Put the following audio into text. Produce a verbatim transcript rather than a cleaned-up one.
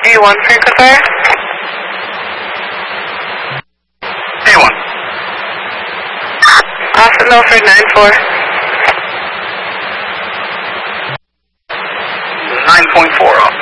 A one, frequent fire. A one. Austin Milford, nine four. nine point four off.